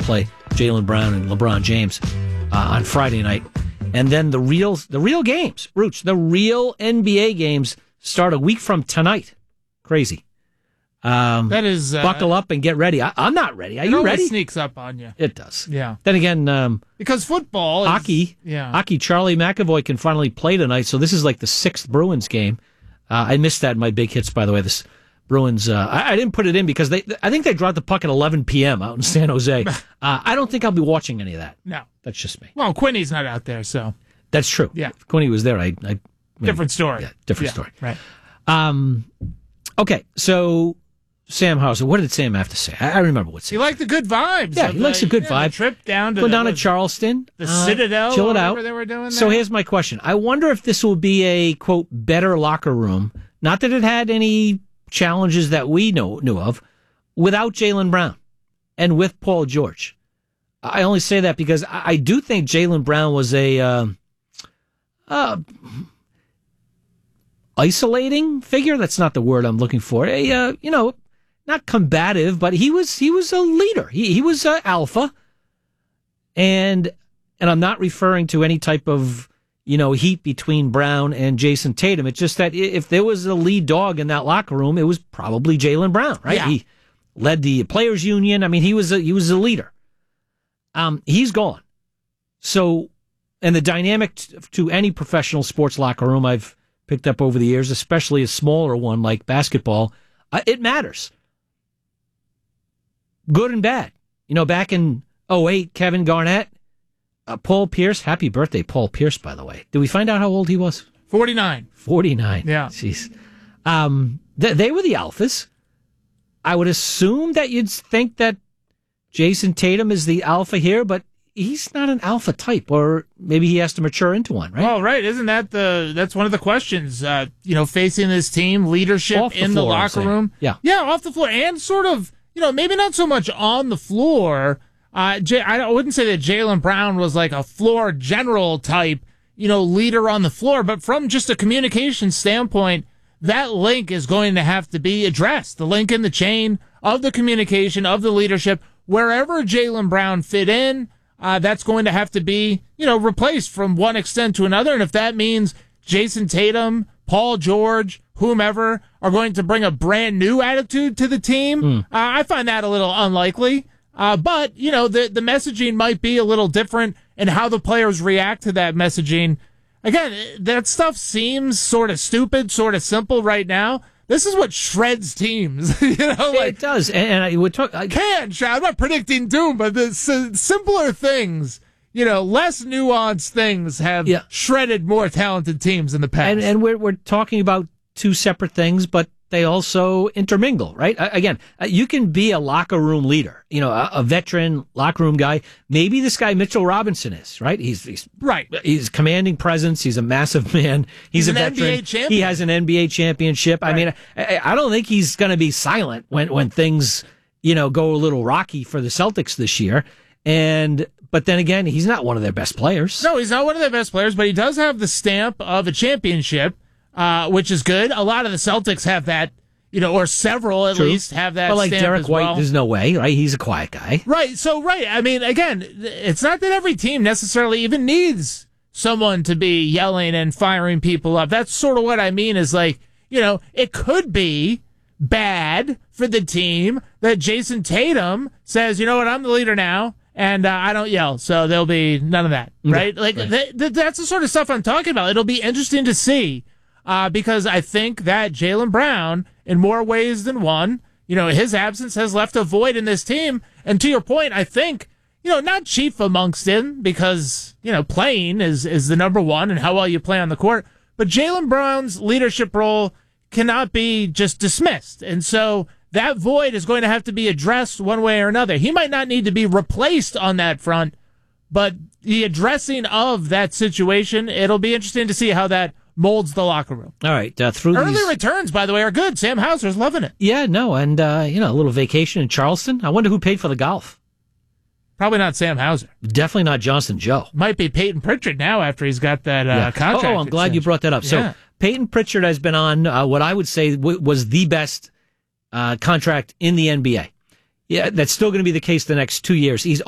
play Jaylen Brown and LeBron James on Friday night. And then the real games, Rooch, the real NBA games start a week from tonight. Crazy. That is buckle up and get ready. I'm not ready. Are you ready? It sneaks up on you. It does. Yeah. Then again, because football, hockey. Charlie McAvoy can finally play tonight. So this is like the 6th Bruins game. I missed that in my big hits, by the way. This Bruins. I didn't put it in because I think they dropped the puck at 11 p.m. out in San Jose. I don't think I'll be watching any of that. No, that's just me. Well, Quinny's not out there, so that's true. Yeah, if Quinny was there. Different story. Yeah, different story. Right. Okay, so Sam Hauser, what did Sam have to say? I remember what Sam. He liked the good vibes. Yeah, he likes the good vibe. The trip down to go down to Charleston, the Citadel, chill it out. They were doing so there. Here's my question: I wonder if this will be a quote better locker room. Not that it had any challenges that we knew of, without Jaylen Brown and with Paul George. I only say that because I do think Jaylen Brown was a isolating figure. That's not the word I'm looking for. Not combative, but he was a leader. He was alpha, and I'm not referring to any type of heat between Brown and Jason Tatum. It's just that if there was a lead dog in that locker room, it was probably Jaylen Brown, right? Yeah. He led the players' union. I mean, he was a leader. He's gone. So, and the dynamic to any professional sports locker room I've picked up over the years, especially a smaller one like basketball, it matters. Good and bad. Back in 2008, Kevin Garnett, Paul Pierce. Happy birthday, Paul Pierce, by the way. Did we find out how old he was? 49. 49. Yeah. Jeez. They were the alphas. I would assume that you'd think that Jason Tatum is the alpha here, but he's not an alpha type, or maybe he has to mature into one, right? Well, right. Isn't that's one of the questions, facing this team, leadership in the locker room? Yeah. Yeah, off the floor, and sort of, maybe not so much on the floor. I wouldn't say that Jaylen Brown was like a floor general type, leader on the floor, but from just a communication standpoint, that link is going to have to be addressed. The link in the chain of the communication, of the leadership, wherever Jaylen Brown fit in, that's going to have to be, replaced from one extent to another. And if that means Jason Tatum, Paul George, whomever are going to bring a brand new attitude to the team, I find that a little unlikely. But, the messaging might be a little different, and how the players react to that messaging. Again, that stuff seems sort of stupid, sort of simple right now. This is what shreds teams. It does. And I would talk. I'm not predicting doom, but the simpler things, less nuanced things have shredded more talented teams in the past. And we're talking about two separate things, but they also intermingle, right? Again, you can be a locker room leader, a veteran locker room guy. Maybe this guy Mitchell Robinson is, right? He's right. He's commanding presence. He's a massive man. He's a veteran. NBA champion. He has an NBA championship. Right. I mean, I don't think he's going to be silent when things, go a little rocky for the Celtics this year. But then again, he's not one of their best players. No, he's not one of their best players, but he does have the stamp of a championship. Which is good. A lot of the Celtics have that, or several at least have that. But like stamp Derek as White, well. there's no way, right? He's a quiet guy. Right. So, right. I mean, again, it's not that every team necessarily even needs someone to be yelling and firing people up. That's sort of what I mean is like, it could be bad for the team that Jason Tatum says, you know what, I'm the leader now. And I don't yell, so there'll be none of that, right? Yeah, like right. That's the sort of stuff I'm talking about. It'll be interesting to see. Because I think that Jaylen Brown, in more ways than one, his absence has left a void in this team. And to your point, I think, not chief amongst them because, playing is the number one and how well you play on the court. But Jaylen Brown's leadership role cannot be just dismissed. And so that void is going to have to be addressed one way or another. He might not need to be replaced on that front, but the addressing of that situation, it'll be interesting to see how that molds the locker room. All right. Through early returns, by the way, are good. Sam Hauser's loving it. Yeah, no, and a little vacation in Charleston. I wonder who paid for the golf. Probably not Sam Hauser. Definitely not Johnson Joe. Might be Peyton Pritchard now after he's got that contract. Oh, I'm glad you brought that up. Yeah. So Peyton Pritchard has been on what I would say was the best contract in the NBA. Yeah, that's still going to be the case the next 2 years. He's